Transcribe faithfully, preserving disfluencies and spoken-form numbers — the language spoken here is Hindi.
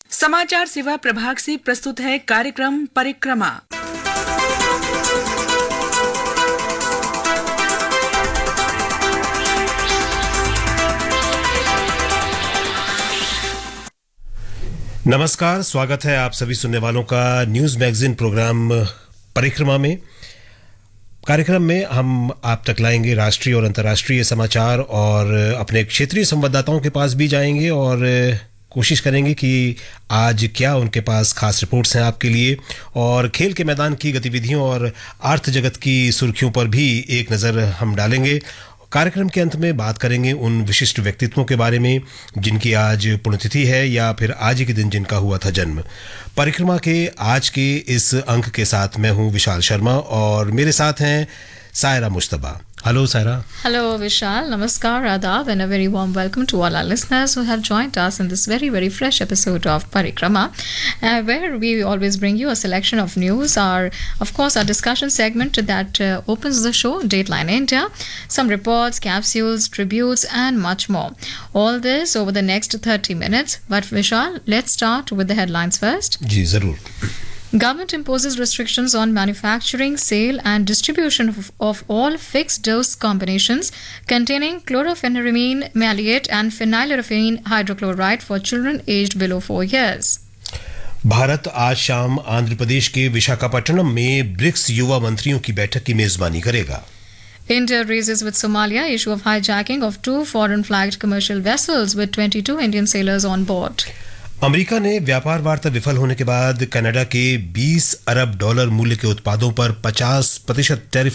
समाचार सेवा प्रभाग से प्रस्तुत है कार्यक्रम परिक्रमा। नमस्कार, स्वागत है आप सभी सुनने वालों का न्यूज मैगजीन प्रोग्राम परिक्रमा में। कार्यक्रम में हम आप तक लाएंगे राष्ट्रीय और अंतर्राष्ट्रीय समाचार और अपने क्षेत्रीय संवाददाताओं के पास भी जाएंगे और कोशिश करेंगे कि आज क्या उनके पास खास रिपोर्ट्स हैं आपके लिए, और खेल के मैदान की गतिविधियों और अर्थ जगत की सुर्खियों पर भी एक नज़र हम डालेंगे। कार्यक्रम के अंत में बात करेंगे उन विशिष्ट व्यक्तित्वों के बारे में जिनकी आज पुण्यतिथि है या फिर आज ही के दिन जिनका हुआ था जन्म। परिक्रमा के आज के इस अंक के साथ मैं हूं विशाल शर्मा और मेरे साथ हैं Saira Mushtaba. Hello Saira. Hello Vishal, Namaskar, Adab, and a very warm welcome to all our listeners who have joined us in this very very fresh episode of Parikrama, uh, where we always bring you a selection of news. Our, of course, our discussion segment that uh, opens the show, Dateline India, some reports, capsules, tributes, and much more. All this over the next thirty minutes. But Vishal, let's start with the headlines first. जी जरूर। Government imposes restrictions on manufacturing, sale and distribution of, of all fixed-dose combinations containing chlorpheniramine maleate and phenylephrine hydrochloride for children aged below four years. Bharat आज शाम आंध्र प्रदेश के विशाखापट्टनम में ब्रिक्स युवा मंत्रियों की बैठक की मेजबानी करेगा। India raises with Somalia issue of hijacking of two foreign-flagged commercial vessels with twenty-two Indian sailors on board. America ने व्यापार वार्ता विफल होने के बाद कनाडा के बीस अरब डॉलर मूल्य के उत्पादों पर पचास प्रतिशत टैरिफ